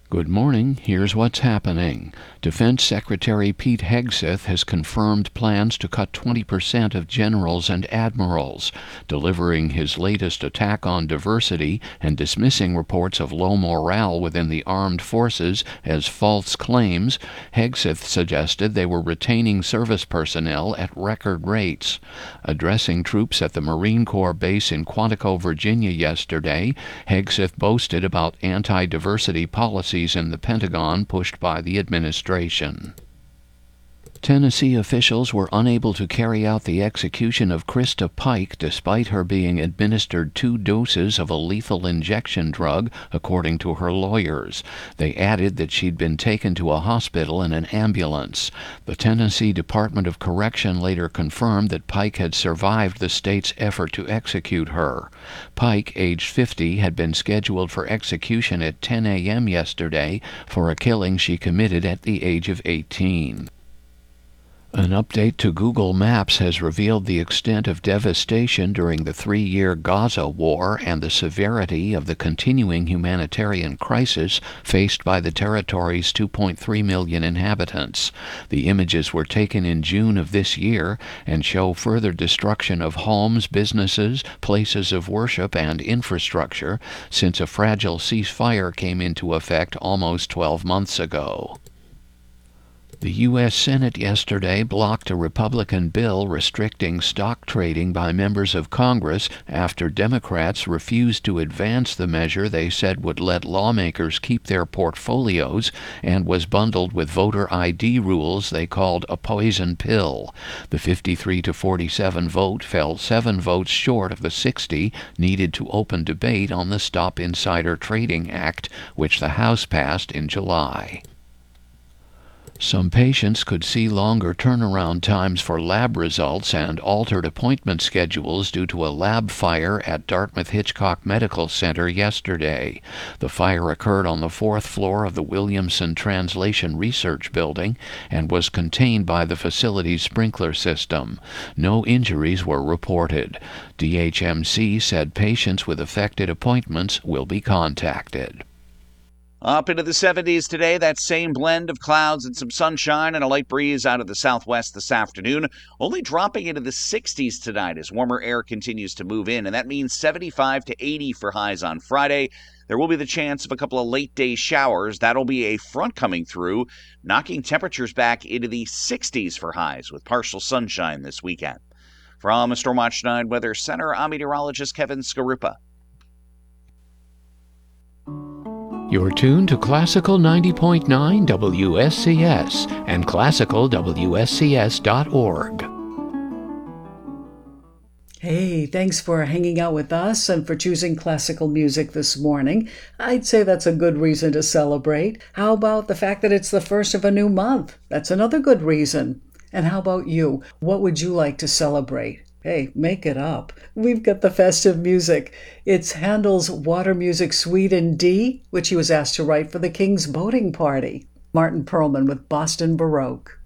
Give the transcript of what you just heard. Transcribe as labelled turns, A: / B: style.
A: Good morning. Here's what's happening. Defense Secretary Pete Hegseth has confirmed plans to cut 20% of generals and admirals, delivering his latest attack on diversity and dismissing reports of low morale within the armed forces as false claims. Hegseth suggested they were retaining service personnel at record rates. Addressing troops at the Marine Corps base in Quantico, Virginia yesterday, Hegseth boasted about anti-diversity policies in the Pentagon pushed by the administration. Tennessee officials were unable to carry out the execution of Krista Pike despite her being administered 2 doses of a lethal injection drug, according to her lawyers. They added that she'd been taken to a hospital in an ambulance. The Tennessee Department of Correction later confirmed that Pike had survived the state's effort to execute her. Pike, aged 50, had been scheduled for execution at 10 a.m. yesterday for a killing she committed at the age of 18. An update to Google Maps has revealed the extent of devastation during the 3-year Gaza war and the severity of the continuing humanitarian crisis faced by the territory's 2.3 million inhabitants. The images were taken in June of this year and show further destruction of homes, businesses, places of worship, and infrastructure since a fragile ceasefire came into effect almost 12 months ago. The U.S. Senate yesterday blocked a Republican bill restricting stock trading by members of Congress after Democrats refused to advance the measure they said would let lawmakers keep their portfolios and was bundled with voter ID rules they called a poison pill. The 53-47 vote fell 7 votes short of the 60 needed to open debate on the Stop Insider Trading Act, which the House passed in July. Some patients could see longer turnaround times for lab results and altered appointment schedules due to a lab fire at Dartmouth-Hitchcock Medical Center yesterday. The fire occurred on the 4th floor of the Williamson Translation Research Building and was contained by the facility's sprinkler system. No injuries were reported. DHMC said patients with affected appointments will be contacted.
B: Up into the 70s today, that same blend of clouds and some sunshine and a light breeze out of the southwest this afternoon, only dropping into the 60s tonight as warmer air continues to move in, and that means 75 to 80 for highs on Friday. There will be the chance of a couple of late-day showers. That'll be a front coming through, knocking temperatures back into the 60s for highs with partial sunshine this weekend. From Stormwatch 9 Weather Center, I'm meteorologist Kevin Skarupa.
A: You're tuned to Classical 90.9 WSCS and classicalwscs.org.
C: Hey, thanks for hanging out with us and for choosing classical music this morning. I'd say that's a good reason to celebrate. How about the fact that it's the first of a new month? That's another good reason. And how about you? What would you like to celebrate? Hey, make it up. We've got the festive music. It's Handel's Water Music Suite in D, which he was asked to write for the King's boating party. Martin Perlman with Boston Baroque.